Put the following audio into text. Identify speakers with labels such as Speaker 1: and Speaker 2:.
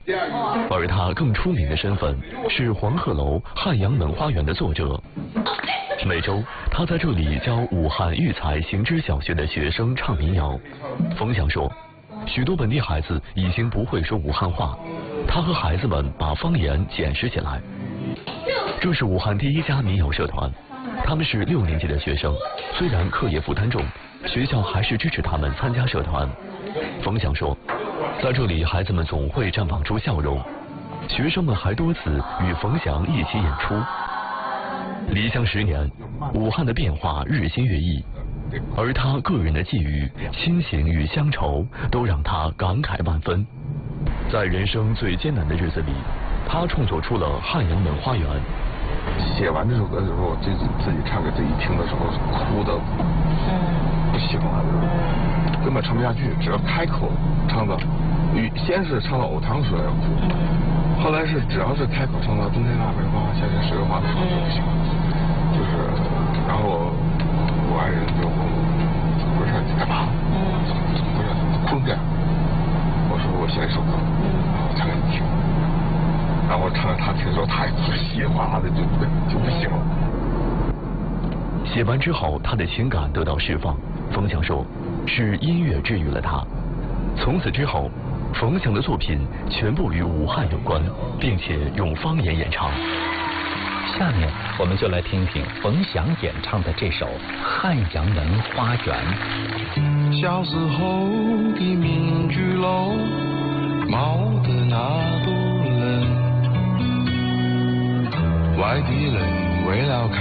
Speaker 1: 而他更出名的身份是黄鹤楼汉阳门花园的作者。每周，他在这里教武汉育才行知小学的学生唱民谣。冯翔说，许多本地孩子已经不会说武汉话，他和孩子们把方言捡拾起来。这是武汉第一家民谣社团，他们是6年级的学生，虽然课业负担重，学校还是支持他们参加社团。冯翔说，在这里孩子们总会绽放出笑容，学生们还多次与冯翔一起演出。离乡10年，武汉的变化日新月异，而他个人的际遇、亲情与乡愁都让他感慨万分。在人生最艰难的日子里，他创作出了《汉阳门花园》。
Speaker 2: 写完这首歌的时候，自己唱给自己听的时候，哭的不行了，根本唱不下去。只要开口唱到，先是唱到藕汤水要哭，后来是只要是开口唱到冬天腊梅花，夏天十月花的时候就不行了。就是，然后我爱人就问我，不是你干嘛？不是哭这样。我说我写了一首歌，我唱给你听。然后我唱给他听的时候，他也稀里哗啦的就不行了。
Speaker 1: 写完之后，他的情感得到释放。冯翔说，是音乐治愈了他。从此之后，冯翔的作品全部与武汉有关，并且用方言演唱。
Speaker 3: 下面我们就来听听冯翔演唱的这首《汉阳门花园》。
Speaker 4: 小时候的民居楼，冒的那股冷，外地人为了